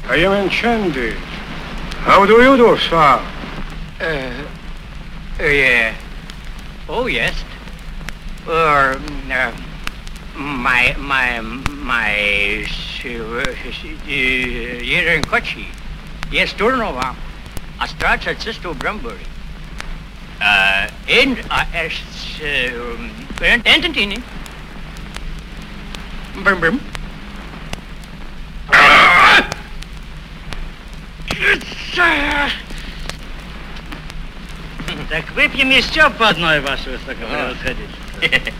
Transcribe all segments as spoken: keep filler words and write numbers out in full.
I am enchanted. How do you do, sir? Uh, uh, yeah. Oh, yes. Or, uh, my, my, my, jeden kočí je z Turnova a ztrácet cestu Brambory. Uh, in, a, es, uh, Ententini. Brum, brum. Так выпьем еще по одной, ваше высокопревосходительство.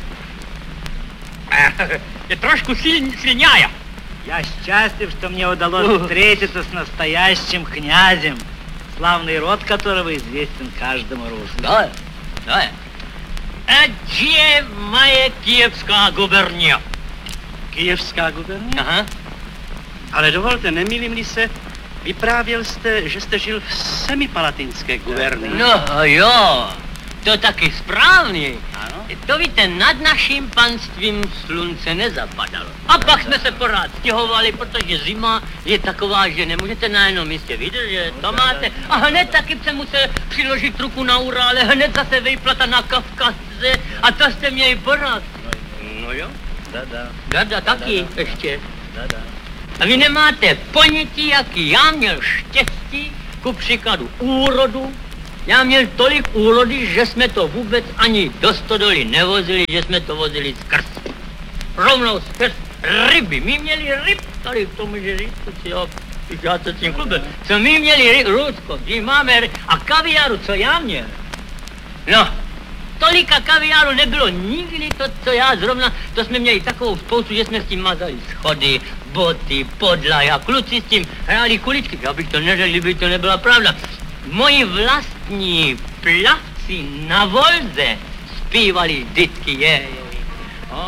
Трошку силь, сильнее. Я счастлив, что мне удалось встретиться с настоящим князем, славный род которого известен каждому русскому. Да, да. А где моя Киевская губерния? Kijevská gubernie? Aha. Ale dovolte, nemýlím-li se, vyprávěl jste, že jste žil v semipalatinské gubernii. No jo, to taky správně. Ano? To víte, nad naším panstvím slunce nezapadalo. A pak jsme se pořád stěhovali, protože zima je taková, že nemůžete na jednom místě vydržet. To máte. A hned taky jsem musel přiložit ruku na Urále, hned zase vejplata na Kavkaze a to jste měli pořád. No jo. Da-da. Dada taky Da, da. ještě. Da-da. A vy nemáte ponětí, jaký já měl štěstí, ku příkladu úrodu. Já měl tolik úrody, že jsme to vůbec ani do stodoly nevozili, že jsme to vozili skrz. Rovnou skrz ryby. My měli ryb tady v tom žeříčku, jo, já to tím klubem. Co my měli ryb, Růzko, my máme ryb. A kaviáru, co já měl? No, tolika kaviáru nebylo nikdy to, co já zrovna, to jsme měli takovou spoustu, že jsme s tím mazali schody, boty, podlahy a kluci s tím hráli kuličky. Já bych to neřekl, kdyby to nebyla pravda. Moji vlastní plavci na volze zpívali vždycky je, je.